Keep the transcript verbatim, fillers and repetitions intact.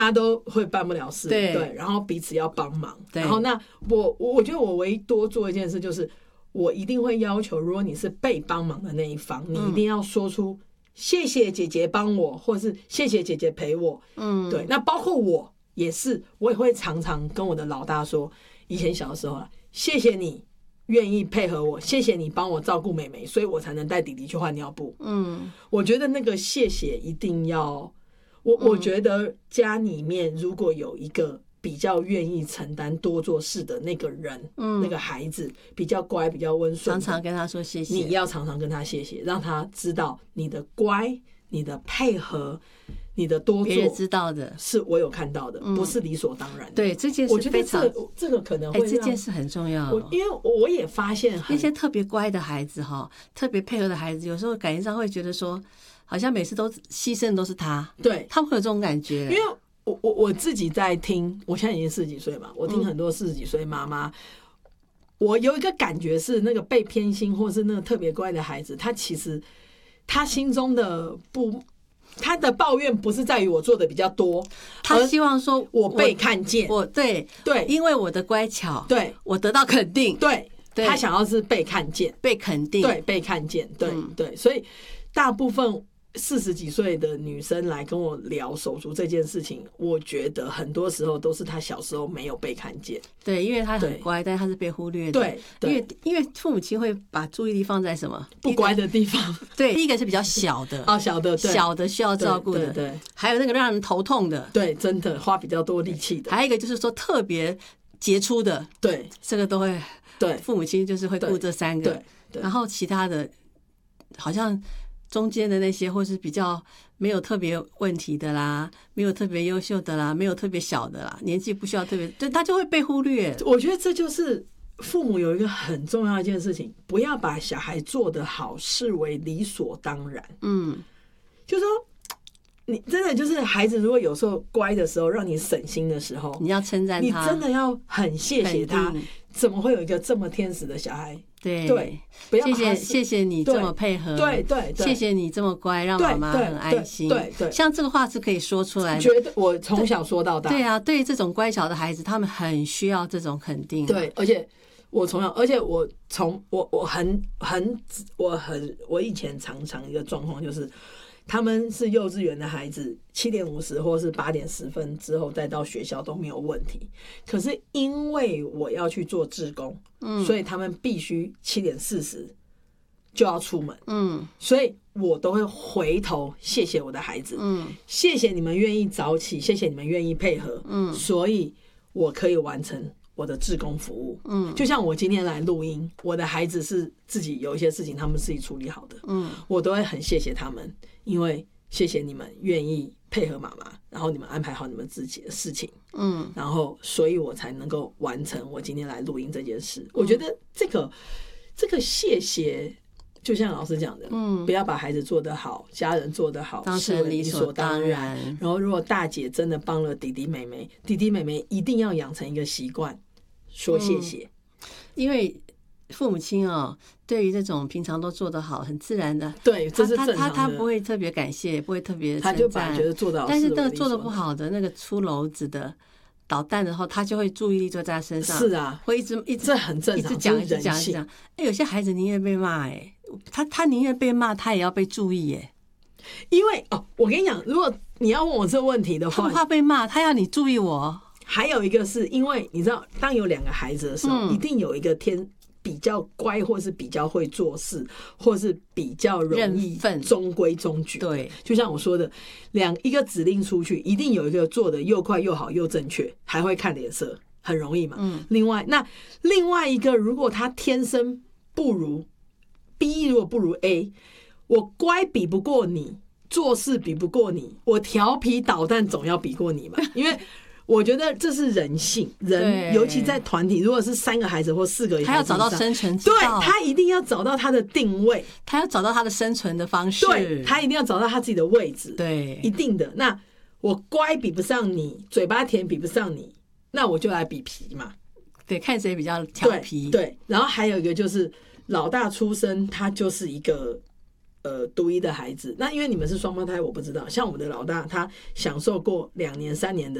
他都会办不了事， 对对，然后彼此要帮忙， 对然后那我我觉得我唯一多做一件事就是，我一定会要求，如果你是被帮忙的那一方，你一定要说出谢谢姐姐帮我，或是谢谢姐姐陪我，嗯，对，那包括我也是，我也会常常跟我的老大说，以前小的时候啊，谢谢你愿意配合我，谢谢你帮我照顾妹妹，所以我才能带弟弟去换尿布。嗯，我觉得那个谢谢一定要，我我觉得家里面如果有一个比较愿意承担多做事的那个人，嗯，那个孩子比较乖，比较温顺， 常常跟他说谢谢， 你要常常跟他谢谢，让他知道你的乖、你的配合、你的多做， 别人知道的， 是我有看到的，嗯、不是理所当然的。 对，这件事非常， 我觉得这这个可能会、 欸，这件事很重要。 我因为我也发现那些特别乖的孩子哈，特别配合的孩子，有时候感觉上会觉得说，好像每次都牺牲都是他， 对， 他们会有这种感觉。 因为我我我自己在听，我现在已经四十几岁嘛，我听很多四十几岁妈妈。嗯，我有一个感觉是，那个被偏心或是那个特别乖的孩子，他其实他心中的不，他的抱怨不是在于我做的比较多， 他希望说我被看见， 我对对， 因为我的乖巧， 对我得到肯定， 对，对他想要是被看见， 被肯定， 对，被看见，对、嗯、对，所以大部分四十几岁的女生来跟我聊手足这件事情，我觉得很多时候都是她小时候没有被看见。 对，因为她很乖，但是她是被忽略的。 对， 因为因为父母亲会把注意力放在什么不乖的地方。 对，第一个是比较小的哦，小的， 小的需要照顾的， 对， 对， 对， 还有那个让人头痛的， 对，真的花比较多力气的。 还有一个就是说特别杰出的， 对， 这个都会， 对， 父母亲就是会顾这三个， 对，对， 然后其他的好像。中间的那些或是比较没有特别问题的啦，没有特别优秀的啦，没有特别小的啦，年纪不需要特别，对，他就会被忽略。 我觉得这就是父母有一个很重要的一件事情，不要把小孩做得好视为理所当然。嗯，就是说你真的就是孩子如果有时候乖的时候让你省心的时候， 你要称赞他， 你真的要很谢谢他，怎么会有一个这么天使的小孩？ 对对，不要谢谢谢谢你这么配合， 对 对, 对， 谢谢你这么乖，让妈妈很安心。 对 对, 对, 对， 像这个话是可以说出来的。 觉得我从小说到大， 对啊，对于这种乖巧的孩子，他们很需要这种肯定。 对，而且我从小，而且我从我我很很我很我以前常常一个状况就是。他们是幼稚园的孩子，七点五十或是八点十分之后再到学校都没有问题。可是因为我要去做志工，嗯，所以他们必须七点四十就要出门，嗯，所以我都会回头谢谢我的孩子，嗯，谢谢你们愿意早起，谢谢你们愿意配合，嗯，所以我可以完成我的志工服务，嗯，就像我今天来录音，我的孩子是自己有一些事情他们自己处理好的，嗯，我都会很谢谢他们。因为谢谢你们愿意配合妈妈，然后你们安排好你们自己的事情，嗯，然后所以我才能够完成我今天来录音这件事。我觉得这个这个谢谢，就像老师讲的，嗯，不要把孩子做得好，家人做得好， 当成理所当然。 然后如果大姐真的帮了弟弟妹妹，弟弟妹妹一定要养成一个习惯，说谢谢， 嗯，因为。父母亲哦，对于这种平常都做得好、很自然的， 对，这是正常的。 他他他不会特别感谢，也不会特别称赞， 他就把觉得做得好。 但是那个做得不好的、那个出篓子的、捣蛋的话，他就会注意力就在他身上。 是啊， 会一直一直这很正常， 一直讲一直讲一直讲。哎，有些孩子宁愿被骂，哎，他他宁愿被骂，他也要被注意，哎， 因为哦，我跟你讲，如果你要问我这个问题的话， 他不怕被骂，他要你注意我。 还有一个是因为你知道，当有两个孩子的时候，嗯，一定有一个天。比较乖，或是比较会做事，或是比较容易中规中矩。 对， 就像我说的，两一个指令出去，一定有一个做的又快又好又正确，还会看脸色，很容易嘛。嗯。另外，那另外一个，如果他天生不如 B， 如果不如 A， 我乖比不过你，做事比不过你，我调皮捣蛋总要比过你嘛，因为。我觉得这是人性，人尤其在团体，如果是三个孩子或四个孩子， 他要找到生存之道， 对，他一定要找到他的定位， 他要找到他的生存的方式， 对，他一定要找到他自己的位置， 对， 一定的。那我乖比不上你，嘴巴甜比不上你，那我就来比皮嘛， 对，看谁比较调皮， 对，对。然后还有一个就是老大出生，他就是一个呃独一的孩子。那因为你们是双胞胎，我不知道。像我的老大，他享受过两年、三年的